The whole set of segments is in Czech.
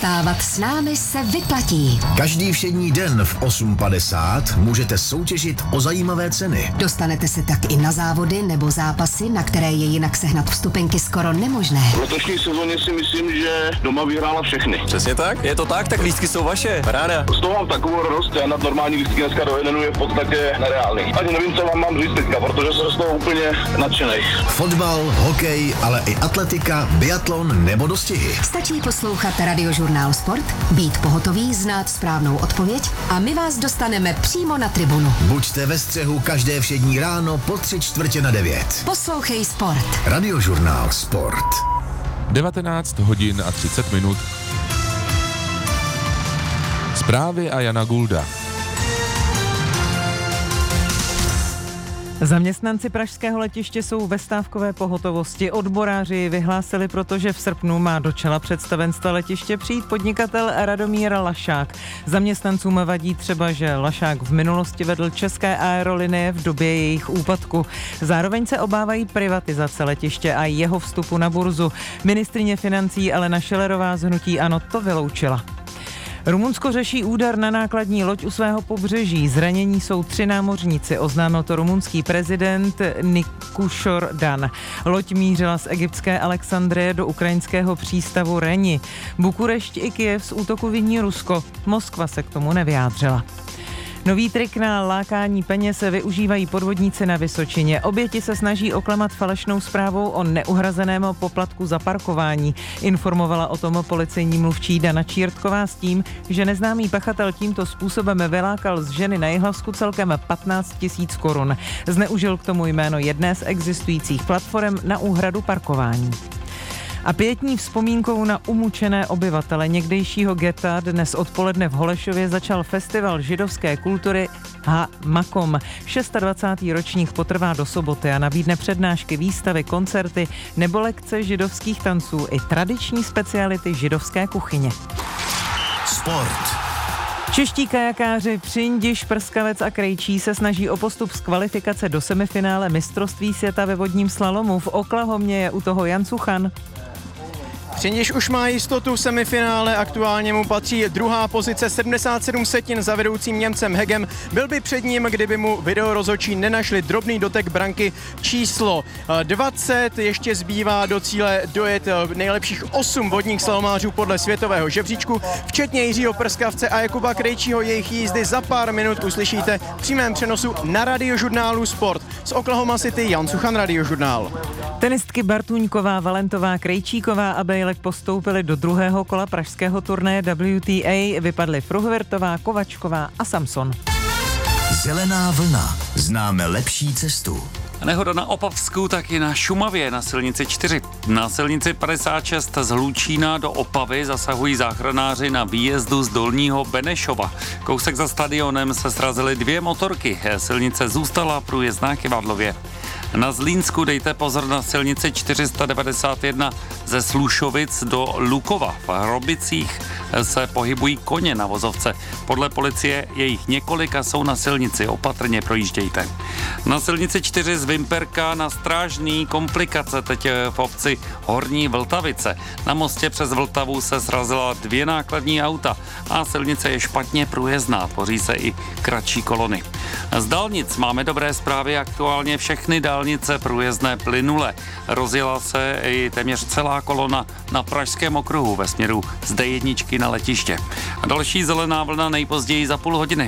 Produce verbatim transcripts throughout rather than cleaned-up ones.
Vstávat s námi se vyplatí. Každý všední den v osm padesát můžete soutěžit o zajímavé ceny. Dostanete se tak i na závody nebo zápasy, na které je jinak sehnat vstupenky skoro nemožné. V letošní sezóně si myslím, že doma vyhrála všechny. Přesně tak? Je to tak? Tak lístky jsou vaše. Ráda. Z toho mám takovou radost, já na normální lístky dneska do jednu je v podstatě nereálný. Ani nevím, co vám mám říct teďka, protože jsem z toho úplně nadšenej. Fotbal, hokej, ale i atletika, biatlon nebo dostihy. Stačí poslouchat Radiožurnál Sport, být pohotový, znát správnou odpověď a my vás dostaneme přímo na tribunu. Buďte ve střehu každé všední ráno po tři čtvrtě na devět. Poslouchej Sport. Radiožurnál Sport. devatenáct hodin a třicet minut. Zprávy a Jana Gulda. Zaměstnanci pražského letiště jsou ve stávkové pohotovosti. Odboráři vyhlásili, protože v srpnu má do čela představenstva letiště přijít podnikatel Radomír Lašák. Zaměstnancům vadí třeba, že Lašák v minulosti vedl české aerolinie v době jejich úpadku. Zároveň se obávají privatizace letiště a jeho vstupu na burzu. Ministryně financí Alena Schillerová z hnutí ANO to vyloučila. Rumunsko řeší úder na nákladní loď u svého pobřeží. Zranění jsou tři námořníci, oznámil to rumunský prezident Nikušor Dan. Loď mířila z egyptské Alexandrie do ukrajinského přístavu Reni. Bukurešť i Kyjev z útoku viní Rusko. Moskva se k tomu nevyjádřila. Nový trik na lákání peněz využívají podvodníci na Vysočině. Oběti se snaží oklamat falešnou zprávou o neuhrazeném poplatku za parkování. Informovala o tom policejní mluvčí Dana Čírtková s tím, že neznámý pachatel tímto způsobem vylákal z ženy na Jihlavsku celkem patnáct tisíc korun. Zneužil k tomu jméno jedné z existujících platform na úhradu parkování. A pětní vzpomínkou na umučené obyvatele někdejšího geta dnes odpoledne v Holešově začal festival židovské kultury Ha Makom. dvacátý šestý ročník potrvá do soboty a nabídne přednášky, výstavy, koncerty nebo lekce židovských tanců i tradiční speciality židovské kuchyně. Sport. Čeští kajakáři Přindiš, Prskavec a Krejčí se snaží o postup z kvalifikace do semifinále mistrovství světa ve vodním slalomu. V Oklahomě je u toho Jan Suchan. Přindiš už má jistotu v semifinále, aktuálně mu patří druhá pozice, sedmdesát sedm setin za vedoucím Němcem Hegem. Byl by před ním, kdyby mu videorozhodčí nenašli drobný dotek branky číslo dvacet. Ještě zbývá do cíle dojet nejlepších osm vodních slalomářů podle světového žebříčku, včetně Jiřího Prskavce a Jakuba Krejčího. Jejich jízdy za pár minut uslyšíte v přímém přenosu na Radiožurnálu Sport. Z Oklahoma City Jan Suchan, Radiožurnál. Tenistky Bartůňková, Valentová, Krejčíková a Bejlek postoupily do druhého kola pražského turnaje W T A. Vypadly Fruhvirtová, Kovačková a Samson. Zelená vlna. Známe lepší cestu. Nehoda na Opavsku, taky na Šumavě na silnici čtyři. Na silnici padesát šest z Hlučína do Opavy zasahují záchranáři na výjezdu z Dolního Benešova. Kousek za stadionem se srazily dvě motorky. Silnice zůstala průjezdná Kyvadlově. Na Zlínsku dejte pozor na silnici čtyři sta devadesát jedna ze Slušovic do Lukova. V Hrobicích se pohybují koně na vozovce. Podle policie je jich několik a jsou na silnici. Opatrně projíždějte. Na silnici čtyři z Vimperka na Strážný komplikace teď v obci Horní Vltavice. Na mostě přes Vltavu se srazila dvě nákladní auta a silnice je špatně průjezdná. Tvoří se i kratší kolony. Z dálnic máme dobré zprávy, aktuálně všechny dálnice průjezdné plynule. Rozjela se i téměř celá kolona na Pražském okruhu ve směru z D jedna na letiště. A další zelená vlna nejpozději za půl hodiny.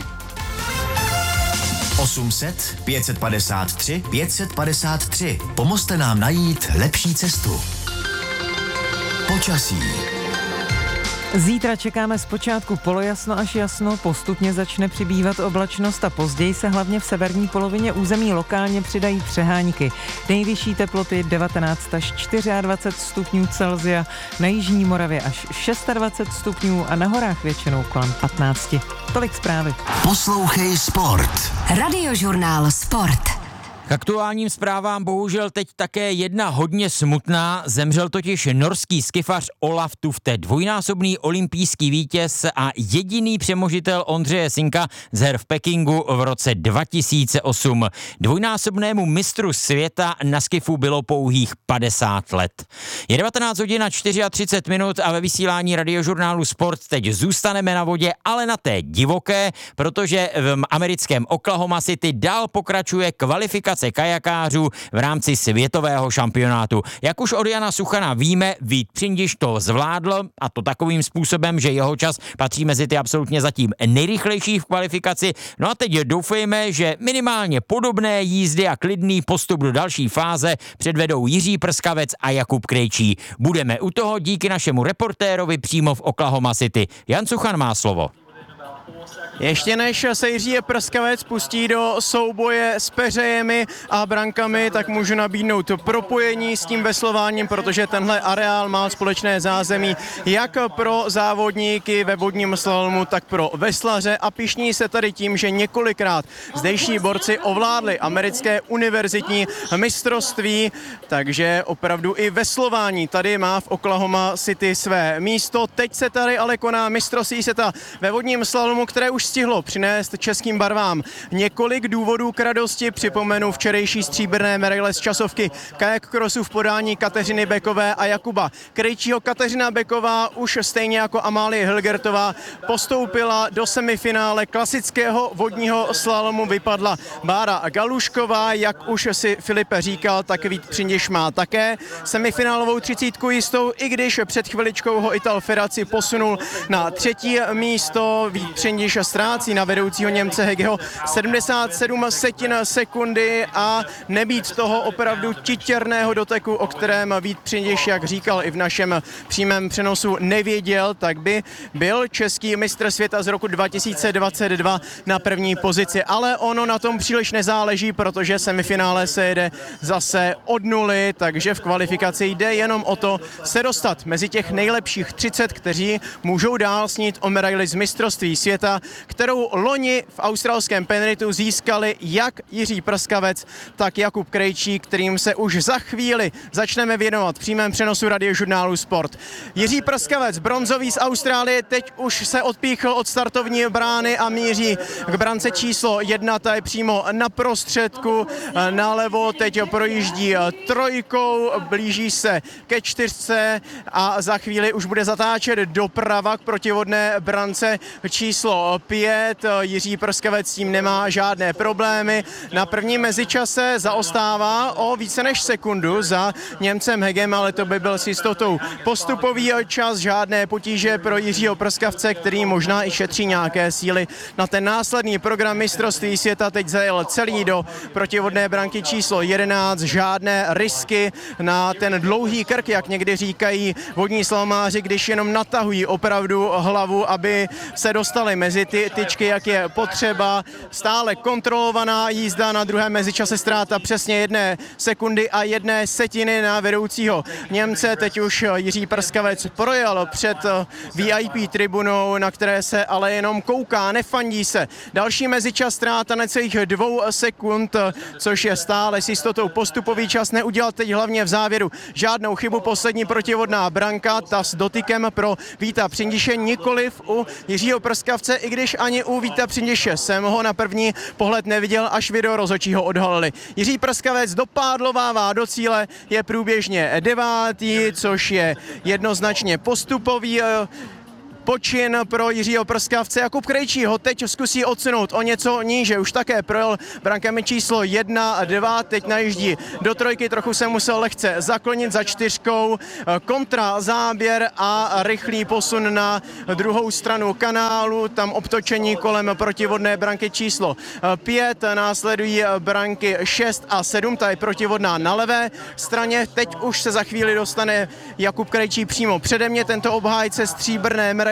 osm set, pět set padesát tři, pět set padesát tři. Pomozte nám najít lepší cestu. Počasí. Zítra čekáme zpočátku polojasno až jasno, postupně začne přibývat oblačnost a později se hlavně v severní polovině území lokálně přidají přehánky. Nejvyšší teploty devatenáct až dvacet čtyři stupňů Celsia, na jižní Moravě až dvacet šest stupňů a na horách většinou kolem patnáct. Tolik zprávy. Poslouchej Sport. Radiožurnál Sport. K aktuálním zprávám bohužel teď také jedna hodně smutná. Zemřel totiž norský skifař Olaf Tufte, dvojnásobný olympijský vítěz a jediný přemožitel Ondřeje Sinka z her v Pekingu v roce dva tisíce osm. Dvojnásobnému mistru světa na skifu bylo pouhých padesát let. Je devatenáct hodin a třicet čtyři minut a ve vysílání radiožurnálu Sport teď zůstaneme na vodě, ale na té divoké, protože v americkém Oklahoma City dál pokračuje kvalifikace kajakářů v rámci světového šampionátu. Jak už od Jana Suchana víme, Vít Přindiš to zvládl, a to takovým způsobem, že jeho čas patří mezi ty absolutně zatím nejrychlejší v kvalifikaci. No a teď doufejme, že minimálně podobné jízdy a klidný postup do další fáze předvedou Jiří Prskavec a Jakub Krejčí. Budeme u toho díky našemu reportérovi přímo v Oklahoma City. Jan Suchan má slovo. Ještě než se Jiří Prskavec pustí do souboje s peřejemi a brankami, tak můžu nabídnout propojení s tím veslováním, protože tenhle areál má společné zázemí jak pro závodníky ve vodním slalomu, tak pro veslaře a pyšní se tady tím, že několikrát zdejší borci ovládli americké univerzitní mistrovství, takže opravdu i veslování tady má v Oklahoma City své místo. Teď se tady ale koná mistrovství světa ve vodním slalomu, které už stihlo přinést českým barvám několik důvodů k radosti. Připomenu včerejší stříbrné medaile z časovky kajak crossu v podání Kateřiny Bekové a Jakuba Krejčího. Kateřina Beková už stejně jako Amálie Hilgertová postoupila do semifinále klasického vodního slalomu. Vypadla Bára Galušková, jak už si Filipe říkal, tak Vít Přindiš má také semifinálovou třicítku jistou, i když před chviličkou ho Ital Ferraci posunul na třetí místo. Vít Přindiš ztrácí na vedoucího Němce Hegeho sedmdesát sedm setin sekundy a nebýt toho opravdu titěrného doteku, o kterém Vít Přindiš, jak říkal i v našem přímém přenosu, nevěděl, tak by byl český mistr světa z roku dva tisíce dvacet dva na první pozici. Ale ono na tom příliš nezáleží, protože semifinále se jede zase od nuly, takže v kvalifikaci jde jenom o to se dostat mezi těch nejlepších třicet, kteří můžou dál snít o medaili z mistrovství světa, kterou loni v australském Penritu získali jak Jiří Prskavec, tak Jakub Krejčí, kterým se už za chvíli začneme věnovat v přímém přenosu radiožurnálu Sport. Jiří Prskavec, bronzový z Austrálie, teď už se odpíchl od startovní brány a míří k brance číslo jedna, ta je přímo na prostředku, nalevo teď projíždí trojkou, blíží se ke čtyřce a za chvíli už bude zatáčet doprava k protivodné brance číslo pět. Jiří Prskavec s tím nemá žádné problémy. Na prvním mezičase zaostává o více než sekundu za Němcem Hegem, ale to by byl s jistotou postupový čas, žádné potíže pro Jiřího Prskavce, který možná i šetří nějaké síly na ten následný program mistrovství světa. Teď zajel celý do protivodné branky číslo jedenáct, žádné risky na ten dlouhý krk, jak někdy říkají vodní slalomáři, když jenom natahují opravdu hlavu, aby se dostali mezi ty tyčky, jak je potřeba. Stále kontrolovaná jízda, na druhém mezičase ztráta přesně jedné sekundy a jedné setiny na vedoucího Němce. Teď už Jiří Prskavec projel před V I P tribunou, na které se ale jenom kouká, nefandí se. Další mezičas ztráta necelých dvou sekund, což je stále s jistotou postupový čas. Neudělal teď hlavně v závěru žádnou chybu. Poslední protivodná branka, ta s dotykem pro Víta Přindiše, nikoliv u Jiřího Prskavce, i když ani u Víta Přindiše jsem ho na první pohled neviděl, až video rozhodčího odhalili. Jiří Prskavec dopádlovává do cíle, je průběžně devátý, což je jednoznačně postupový počin pro Jiřího Prskavce. Jakub Krejčí ho teď zkusí odsunout o něco níže, už také projel brankami číslo jedna a dva, teď najíždí do trojky, trochu se musel lehce zaklonit za čtyřkou, kontra záběr a rychlý posun na druhou stranu kanálu, tam obtočení kolem protivodné branky číslo pět, následují branky šest a sedm, ta je protivodná na levé straně, teď už se za chvíli dostane Jakub Krejčí přímo přede mě, tento obhájce stříbrné medaile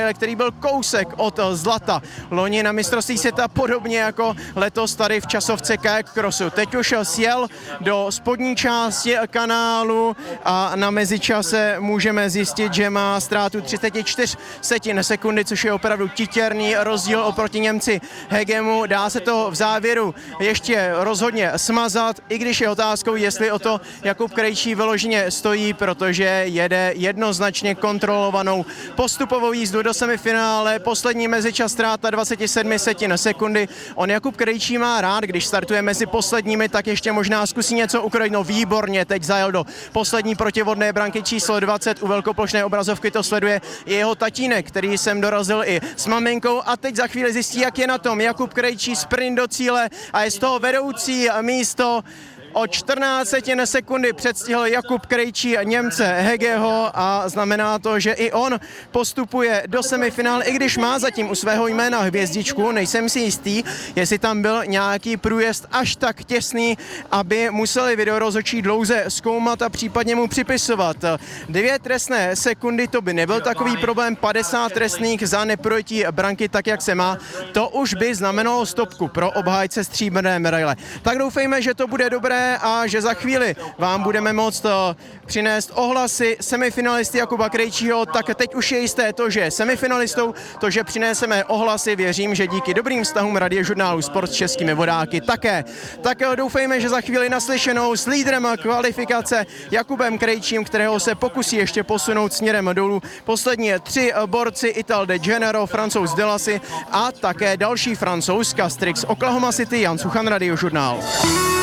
medaile, který byl kousek od zlata. Loni na mistrovství světa, podobně jako letos tady v časovce kayak crossu. Teď už sjel do spodní části kanálu a na mezičase můžeme zjistit, že má ztrátu třicet čtyři setin sekundy, což je opravdu titěrný rozdíl oproti Němci Hegemu. Dá se to v závěru ještě rozhodně smazat, i když je otázkou, jestli o to Jakub Krejčí vyloženě stojí, protože jede jednoznačně kontrolovanou postupovou jízdu do semifinále. Poslední mezičas ztráta dvacet sedm setin sekundy. On Jakub Krejčí má rád, když startuje mezi posledními, tak ještě možná zkusí něco ukrojit. No výborně, teď zajel do poslední protivodné branky číslo dvacet. U velkoplošné obrazovky to sleduje i jeho tatínek, který sem dorazil i s maminkou, a teď za chvíli zjistí, jak je na tom Jakub Krejčí, sprint do cíle a je z toho vedoucí místo. O čtrnáct setin sekundy předstihl Jakub Krejčí Němce Hegeho a znamená to, že i on postupuje do semifinále, i když má zatím u svého jména hvězdičku. Nejsem si jistý, jestli tam byl nějaký průjezd až tak těsný, aby museli videorozhodčí dlouze zkoumat a případně mu připisovat. Dvě trestné sekundy, to by nebyl takový problém, padesát trestných za neprojetí branky tak, jak se má. To už by znamenalo stopku pro obhájce stříbrné medaile. Tak doufejme, že to bude dobré a že za chvíli vám budeme moct přinést ohlasy semifinalisty Jakuba Krejčího. Tak teď už je jisté to, že je semifinalistou, to, že přineseme ohlasy, věřím, že díky dobrým vztahům Radiožurnálu Sport s českými vodáky také. Tak doufejme, že za chvíli naslyšenou s lídrem kvalifikace Jakubem Krejčím, kterého se pokusí ještě posunout směrem dolů poslední tři borci, Ital de Genero, Francouz Delasy a také další Francouz Castrix Oklahoma City. Jan Suchan, Radiožurnál.